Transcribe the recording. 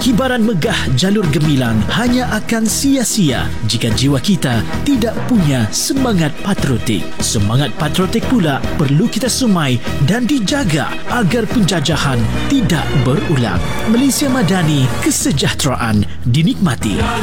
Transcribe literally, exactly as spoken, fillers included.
Kibaran megah jalur gemilang hanya akan sia-sia jika jiwa kita tidak punya semangat patriotik. Semangat patriotik pula perlu kita sumai dan dijaga agar penjajahan tidak berulang. Malaysia Madani, kesejahteraan dinikmati.